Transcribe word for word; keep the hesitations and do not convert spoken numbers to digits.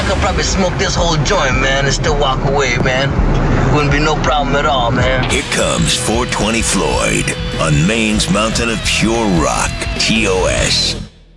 I could probably smoke this whole joint, man, and still walk away, man. Wouldn't be no problem at all, man. Here comes four twenty Floyd on Maine's mountain of pure rock, T O S.